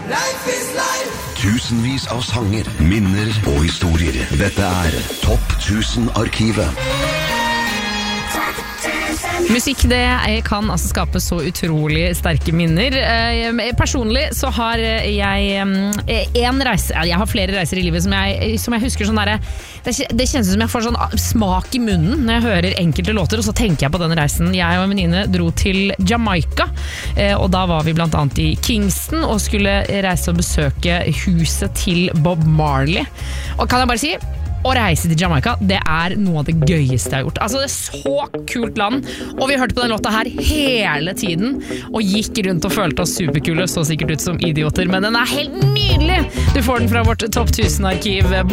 Tusenvis av sanger, minner og historier. Dette Topp 1000-arkivet. Musikk, det kan altså skape så utrolig sterke minner. Personlig så har jeg en reise, jeg har flere reiser i livet som jeg husker sånn der, det kjennes som jeg får sånn smak i munnen når jeg hører enkelte låter, og så tenker jeg på den reisen. Jeg og en venninne dro til Jamaica, og da var vi blant annet i Kingston og skulle reise og besøke huset til Bob Marley. Og kan jeg bare si, å reise til Jamaica, det noe av det gøyeste jeg har gjort. Altså, det så kult land, og vi hørte på den låta her hele tiden, og gikk rundt og følte oss superkule, så sikkert ut som idioter, men den helt nydelig! Du får den fra vårt Topp 1000-arkiv.